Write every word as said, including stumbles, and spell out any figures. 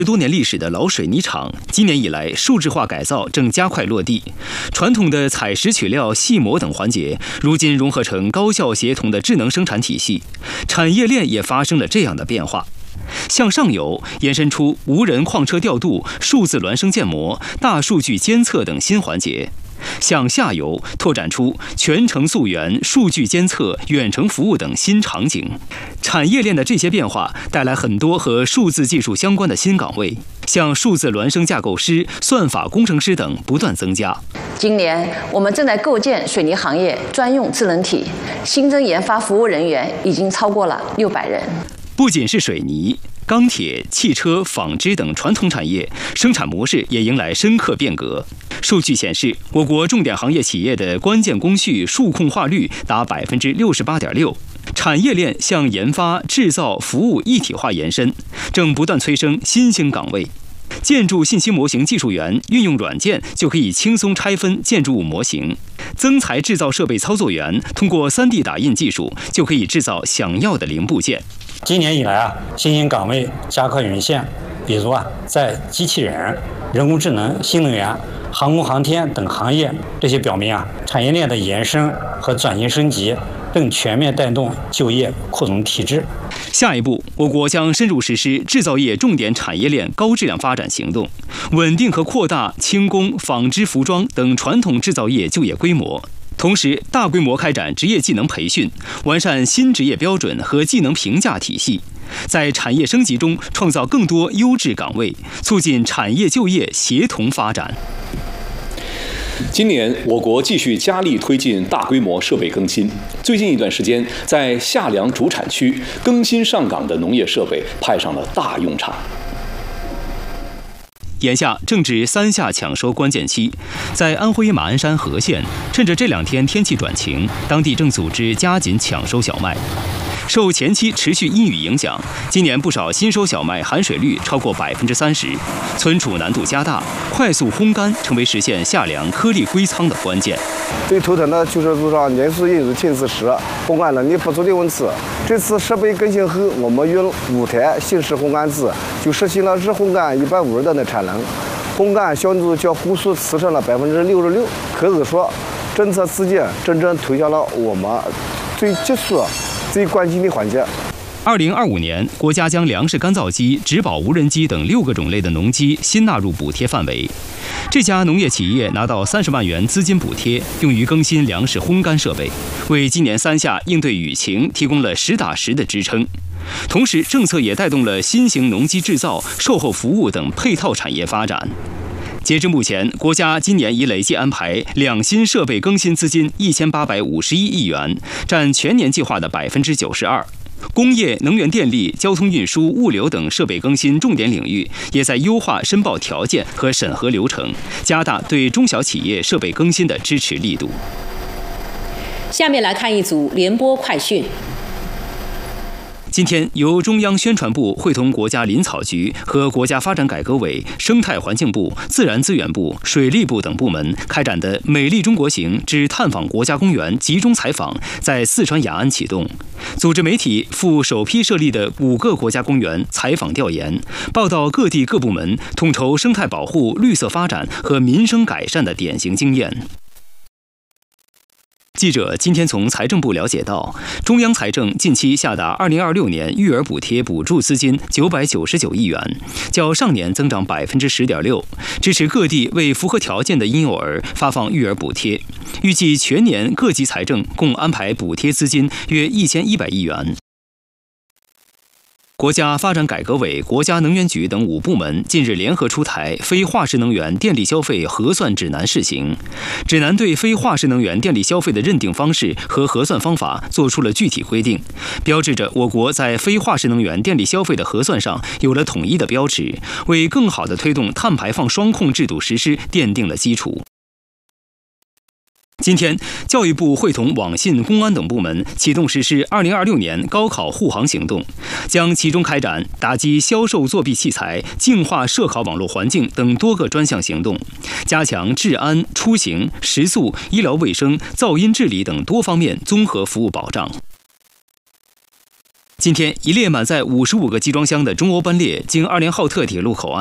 十多年历史的老水泥厂，今年以来数字化改造正加快落地。传统的采石取料、细磨等环节，如今融合成高效协同的智能生产体系，产业链也发生了这样的变化。向上游延伸出无人矿车调度、数字孪生建模、大数据监测等新环节。向下游拓展出全程溯源、数据监测、远程服务等新场景。产业链的这些变化带来很多和数字技术相关的新岗位，像数字孪生架构师、算法工程师等不断增加。 今年我们正在构建水泥行业专用智能体，新增研发服务人员已经超过了六百人。 不仅是水泥、钢铁、汽车、纺织等传统产业生产模式也迎来深刻变革。数据显示，我国重点行业企业的关键工序数控化率达百分之六十八点六，产业链向研发、制造、服务一体化延伸，正不断催生新兴岗位。建筑信息模型技术员运用软件就可以轻松拆分建筑物模型，增材制造设备操作员通过 三 D 打印技术就可以制造想要的零部件。 今年以来啊，新兴岗位加快涌现，比如啊，在机器人、人工智能、新能源、航空航天等行业，这些表明啊，产业链的延伸和转型升级正全面带动就业扩容体制。 下一步，我国将深入实施制造业重点产业链高质量发展行动，稳定和扩大轻工、纺织、服装等传统制造业就业规模。同时，大规模开展职业技能培训，完善新职业标准和技能评价体系，在产业升级中创造更多优质岗位，促进产业就业协同发展。 今年，我国继续加力推进大规模设备更新。最近一段时间，在夏粮主产区更新上岗的农业设备派上了大用场。 眼下正值三夏抢收关键期，在安徽马鞍山和县，趁着这两天天气转晴，当地正组织加紧抢收小麦。受前期持续阴雨影响，今年不少新收小麦含水率超过百分之三十，存储难度加大，快速烘干成为实现夏粮颗粒归仓的关键。 最头疼的就是路上年数因子近似时，烘干能力不足的问题。这次设备更新后，我们用五台新式烘干机就实现了日烘干一百五十吨的产能，烘干效率较呼速提升了百分之六十六。可以说，政策资金真正投向了我们最急速、最关键的环节。 二零二五年，国家将粮食干燥机、植保无人机等六个种类的农机新纳入补贴范围。这家农业企业拿到三十万元资金补贴，用于更新粮食烘干设备，为今年三夏应对雨情提供了实打实的支撑。同时，政策也带动了新型农机制造、售后服务等配套产业发展。截至目前，国家今年已累计安排两新设备更新资金一千八百五十一亿元，占全年计划的百分之九十二。工业、能源电力、交通运输、物流等设备更新重点领域，也在优化申报条件和审核流程，加大对中小企业设备更新的支持力度。 下面来看一组联播快讯。 今天，由中央宣传部会同国家林草局和国家发展改革委、生态环境部、自然资源部、水利部等部门开展的“美丽中国行”之探访国家公园集中采访在四川雅安启动，组织媒体赴首批设立的五个国家公园采访调研，报道各地各部门统筹生态保护、绿色发展和民生改善的典型经验。记者今天从财政部了解到，中央财政近期下达二零二六年育儿补贴补助资金九百九十九亿元，较上年增长百分之十点六，支持各地为符合条件的婴幼儿发放育儿补贴。预计全年各级财政共安排补贴资金约一千一百亿元。国家发展改革委、国家能源局等五部门近日联合出台《非化石能源电力消费核算指南（试行）》，指南对非化石能源电力消费的认定方式和核算方法作出了具体规定，标志着我国在非化石能源电力消费的核算上有了统一的标尺，为更好地推动碳排放双控制度实施奠定了基础。今天，教育部会同网信、公安等部门启动实施二零二六年高考护航行动，将其中开展打击销售作弊器材、净化涉考网络环境等多个专项行动，加强治安、出行、食宿、医疗卫生、噪音治理等多方面综合服务保障。 今天，一列满载五十五个集装箱的中欧班列经阿联浩特铁路口岸